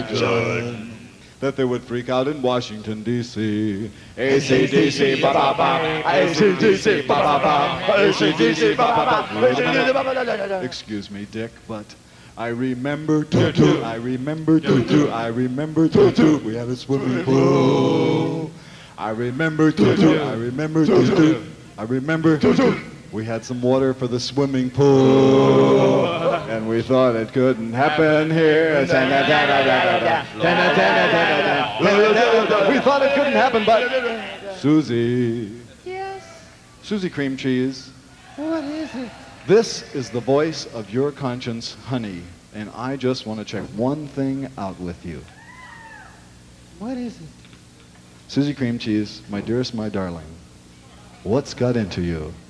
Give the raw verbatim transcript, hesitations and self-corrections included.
imagine that they would freak out in Washington, D C A C D C, ba ba ba, A C D C, ba ba ba, A C D C, ba ba ba. Excuse me, Dick, but I remember Tutu, I remember Tutu, I remember Tutu. We had a swimming pool. I remember Tutu, I remember Tutu, I remember Tutu. We had some water for the swimming pool, and we thought it couldn't happen here. We thought it couldn't happen, but Susie. Yes. Susie Cream Cheese. What is it? This is the voice of your conscience, honey, and I just want to check one thing out with you. What is it? Susie Cream Cheese, my dearest, my darling, what's got into you?